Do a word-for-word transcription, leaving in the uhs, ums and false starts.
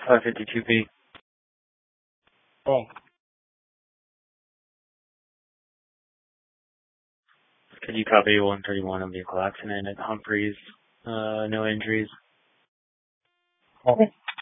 five fifty-two B. Oh, Could you copy one thirty-one on vehicle accident at Humphreys? Uh, no injuries. oh.